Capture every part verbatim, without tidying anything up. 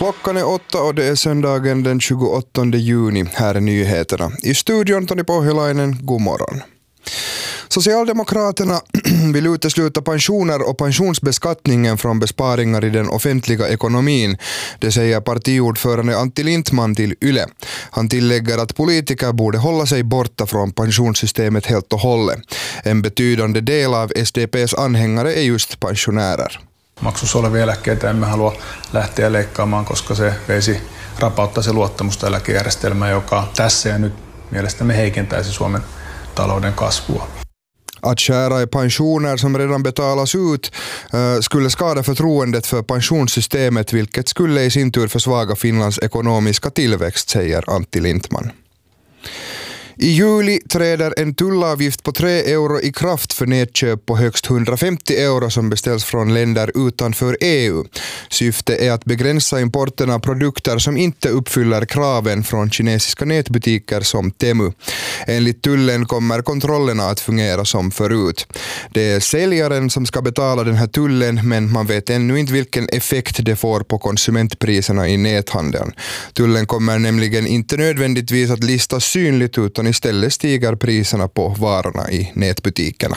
Klockan är åtta och det är söndagen den tjugoåttonde juni. Här är nyheterna. I studion Toni Pohjolainen, god morgon. Socialdemokraterna vill utesluta pensioner och pensionsbeskattningen från besparingar i den offentliga ekonomin. Det säger partiordförande Antti Lindman till Yle. Han tillägger att politiker borde hålla sig borta från pensionssystemet helt och hållet. En betydande del av S D P:s anhängare är just pensionärer. Maksussa olevia eläkkeitä emme halua lähteä leikkaamaan, koska se veisi rapauttaisi luottamusta eläkejärjestelmään, joka tässä ja nyt mielestämme heikentäisi Suomen talouden kasvua. Att skära i pensioner som redan betalas ut uh, skulle skada förtroendet för pensionssystemet, vilket skulle i sin tur försvaga Finlands ekonomiska tillväxt, säger Antti Lindman. I juli träder en tullavgift på tre euro i kraft för nedköp på högst hundrafemtio euro som beställs från länder utanför E U. Syftet är att begränsa importen av produkter som inte uppfyller kraven från kinesiska nätbutiker som Temu. Enligt tullen kommer kontrollerna att fungera som förut. Det är säljaren som ska betala den här tullen, men man vet ännu inte vilken effekt det får på konsumentpriserna i näthandeln. Tullen kommer nämligen inte nödvändigtvis att listas synligt, utan istället stiger priserna på varorna i nätbutikerna.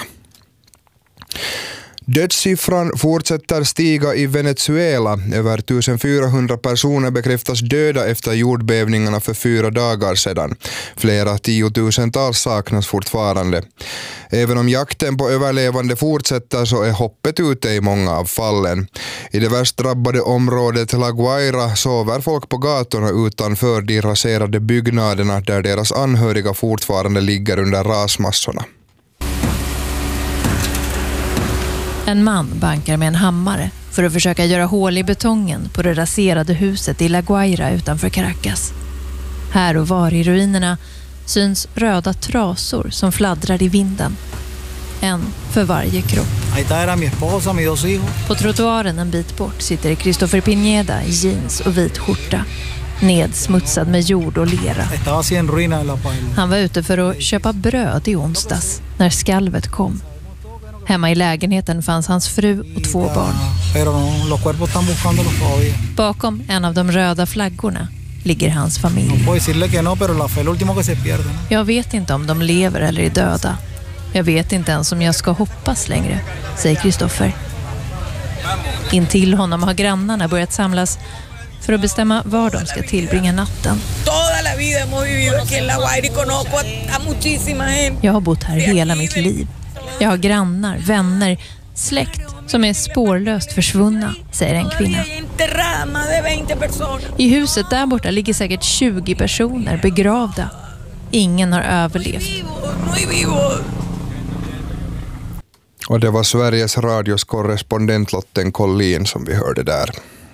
Dödssiffran fortsätter stiga i Venezuela. Över fjortonhundra personer bekräftas döda efter jordbävningarna för fyra dagar sedan. Flera tiotusentals saknas fortfarande. Även om jakten på överlevande fortsätter så är hoppet ute i många av fallen. I det värst drabbade området La Guaira sover folk på gatorna utanför de raserade byggnaderna där deras anhöriga fortfarande ligger under rasmassorna. En man bankar med en hammare för att försöka göra hål i betongen på det raserade huset i La Guaira utanför Caracas. Här och var i ruinerna syns röda trasor som fladdrar i vinden. En för varje kropp. På trottoaren en bit bort sitter Christopher Pineda i jeans och vit skjorta, nedsmutsad med jord och lera. Han var ute för att köpa bröd i onsdags när skalvet kom. Hemma i lägenheten fanns hans fru och två barn. Bakom en av de röda flaggorna ligger hans familj. Jag vet inte om de lever eller är döda. Jag vet inte ens om jag ska hoppas längre, säger Christopher. Intill honom har grannarna börjat samlas för att bestämma var de ska tillbringa natten. Jag har bott här hela mitt liv. Jag har grannar, vänner, släkt som är spårlöst försvunna, säger en kvinna. I huset där borta ligger säkert tjugo personer begravda. Ingen har överlevt. Och det var Sveriges radios korrespondent Lotten Collin som vi hörde där.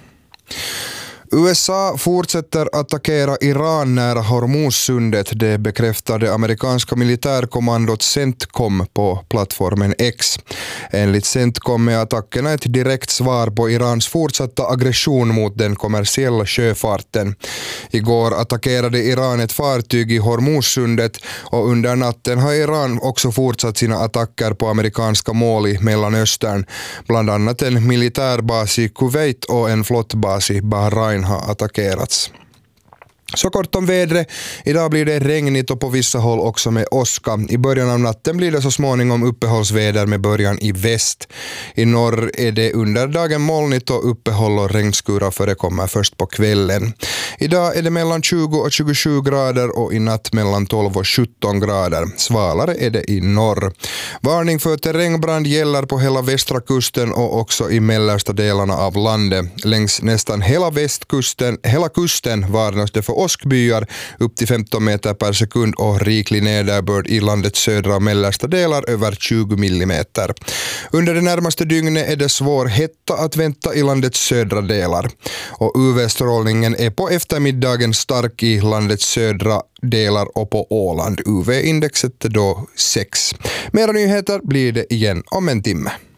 U S A fortsätter attackera Iran nära Hormuzsundet, det bekräftade amerikanska militärkommandot CENTCOM på plattformen X. Enligt CENTCOM är attackerna ett direkt svar på Irans fortsatta aggression mot den kommersiella sjöfarten. Igår attackerade Iran ett fartyg i Hormuzsundet och under natten har Iran också fortsatt sina attacker på amerikanska mål i Mellanöstern. Bland annat en militärbas i Kuwait och en flottbas i Bahrain har attackerats. Så kort om vädret. Idag blir det regnigt och på vissa håll också med åska. I början av natten blir det så småningom uppehållsväder med början i väst. I norr är det under dagen molnigt och uppehåll och regnskurar förekommer först på kvällen. Idag är det mellan tjugo och tjugosju grader och i natt mellan tolv och sjutton grader. Svalare är det i norr. Varning för terrängbrand gäller på hela västra kusten och också i mellersta delarna av landet. Längs nästan hela västkusten, hela kusten varnas det för åskbyar upp till femton meter per sekund och riklig nederbörd i landets södra och mellersta delar över tjugo millimeter. Under det närmaste dygnet är det svår hetta att vänta i landets södra delar. Och U V-strålningen är på eftermiddagen stark i landets södra delar och på Åland. U V-indexet är då sex. Mera nyheter blir det igen om en timme.